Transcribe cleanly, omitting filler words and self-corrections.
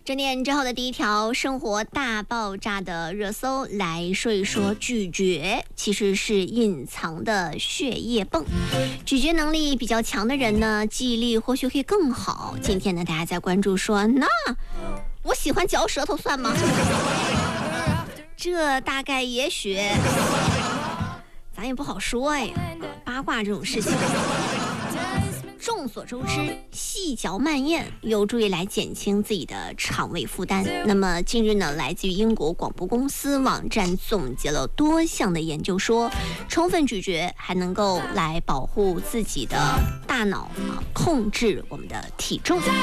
这年之后的第一条生活大爆炸的热搜，来说一说咀嚼其实是隐藏的血液泵。咀嚼能力比较强的人呢，记忆力或许会更好。今天呢，大家在关注说，那我喜欢嚼舌头算吗？这大概也许咱也不好说呀，八卦这种事情。众所周知，细嚼慢咽有助于来减轻自己的肠胃负担。那么近日呢，来自于英国广播公司网站总结了多项的研究说，充分咀嚼还能够来保护自己的大脑控制我们的体重。